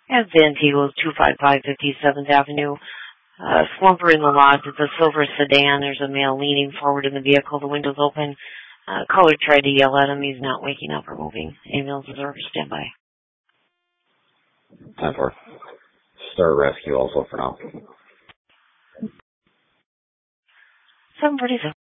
And Van Tigo, 255 57th Avenue. Slumper in the lot. It's a silver sedan. There's a male leaning forward in the vehicle. The window's open. Caller tried to yell at him. He's not waking up or moving. Ambulance is over. Stand by. Time for Star Rescue also for now. 747.